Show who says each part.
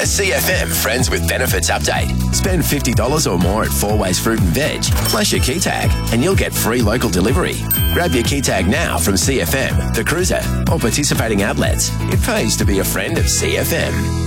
Speaker 1: A CFM Friends with Benefits update. Spend $50 or more at Four Ways Fruit and Veg, plus your key tag, and you'll get free local delivery. Grab your key tag now from CFM, The Cruiser, or participating outlets. It pays to be a friend of CFM.